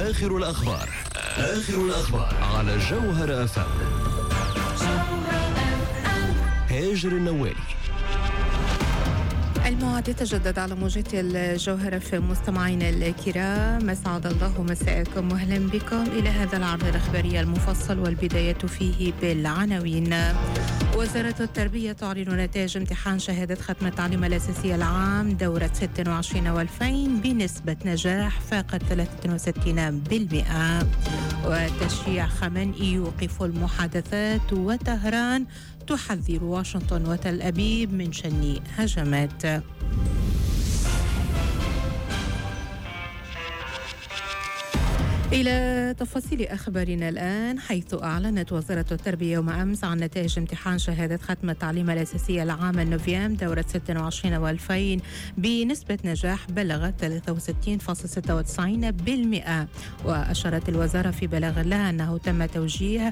آخر الأخبار على جوهر FM. هاجر النوالي. الموعد يتجدد على موجات الجوهرة في مستمعينا الكرام، أسعد الله مساءكم وأهلا بكم إلى هذا العرض الإخباري المفصل، والبداية فيه بالعناوين. وزارة التربية تعلن نتائج امتحان شهادة ختم التعليم الأساسي العام دورة 26 و2000 بنسبة نجاح فاقت 63%. وتشييع خامنئي يوقف المحادثات، وطهران تحذر واشنطن وتل أبيب من شن هجمات. إلى تفاصيل أخبارنا الآن، حيث أعلنت وزارة التربية يوم أمس عن نتائج امتحان شهادة ختم التعليم الأساسي العام النوفيام دورة 26 و2000 بنسبة نجاح بلغت 63.96%. وأشارت الوزارة في بلاغ لها أنه تم توجيه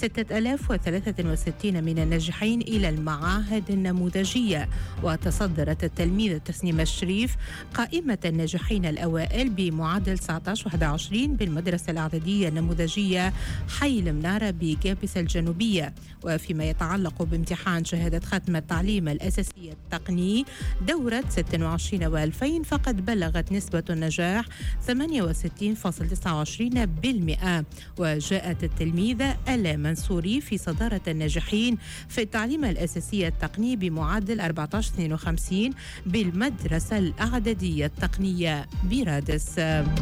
6063 من الناجحين إلى المعاهد النموذجية. وتصدرت التلميذة تسنيم الشريف قائمة الناجحين الأوائل بمعدل 19.21 بالمدرسة الإعدادية النموذجية حي المنارة بجابس الجنوبية. وفيما يتعلق بامتحان شهادة ختم التعليم الأساسي التقني دورة 26 و2000 فقد بلغت نسبة النجاح 68.29%. وجاءت التلميذة ألا منصوري في صدارة الناجحين في التعليم الأساسي التقني بمعدل 14.52 بالمدرسة الإعدادية التقنية برادس.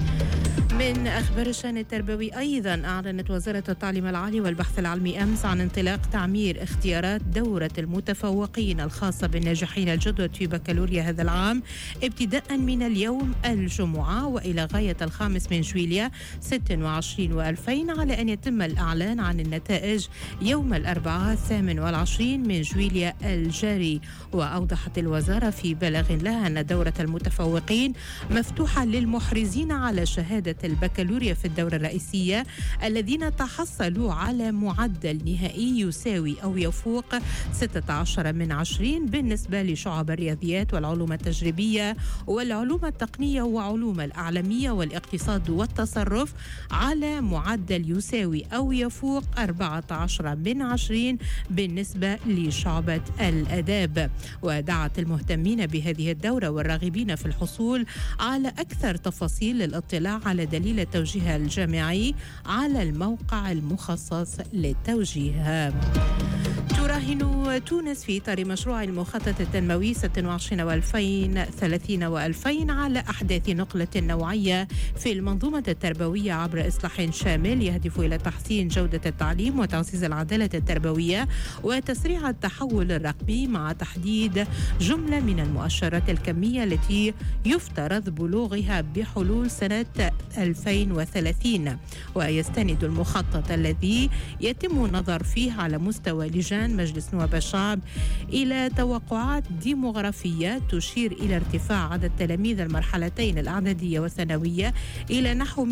من أخبار الشأن التربوي أيضا، أعلنت وزارة التعليم العالي والبحث العلمي أمس عن انطلاق تعمير اختيارات دورة المتفوقين الخاصة بالناجحين الجدد في بكالوريا هذا العام ابتداء من اليوم الجمعة وإلى غاية 5 جويلية 26 و2000، على أن يتم الإعلان عن النتائج يوم الأربعاء 28 جويلية الجاري. وأوضحت الوزارة في بلاغ لها أن دورة المتفوقين مفتوحة للمحرزين على شهادة البكالوريا في الدورة الرئيسية الذين تحصلوا على معدل نهائي يساوي أو يفوق 16/20 بالنسبة لشعب الرياضيات والعلوم التجريبية والعلوم التقنية وعلوم الأعلامية والاقتصاد والتصرف على معدل يساوي أو يفوق 14/20 بالنسبة لشعبة الآداب. ودعت المهتمين بهذه الدورة والراغبين في الحصول على أكثر تفاصيل للاطلاع على دليل التوجيه الجامعي على الموقع المخصص للتوجيه. تراهن تونس في إطار مشروع المخطط التنموي 26 و2000 30 و2000 على أحداث نقلة نوعية في المنظومة التربوية عبر إصلاح شامل يهدف إلى تحسين جودة التعليم وتعزيز العدالة التربوية وتسريع التحول الرقمي، مع تحديد جملة من المؤشرات الكمية التي يفترض بلوغها بحلول سنة 2030. ويستند المخطط الذي يتم النظر فيه على مستوى لجان مجلس نواب الشعب إلى توقعات ديموغرافية تشير إلى ارتفاع عدد تلاميذ المرحلتين الإعدادية والثانوية إلى نحو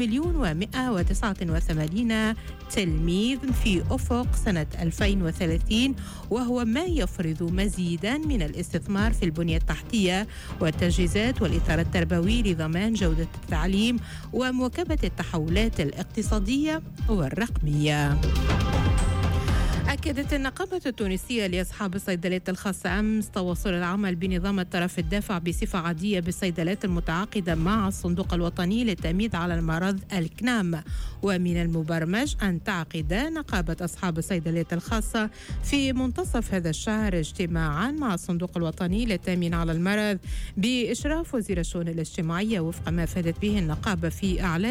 1,189 تلميذ في أفق سنة 2030، وهو ما يفرض مزيدا من الاستثمار في البنية التحتية والتجهيزات والإطار التربوي لضمان جودة التعليم ومواكبة التحولات الاقتصادية والرقمية. أكدت النقابة التونسية لأصحاب الصيدليات الخاصة أمس تواصل العمل بنظام الطرف الدافع بصفة عادية بالصيدليات المتعاقدة مع الصندوق الوطني للتأمين على المرض الكنام. ومن المبرمج أن تعقد نقابة أصحاب الصيدليات الخاصة في منتصف هذا الشهر اجتماعا مع الصندوق الوطني للتأمين على المرض بإشراف وزير الشؤون الاجتماعية، وفق ما فادت به النقابة في إعلان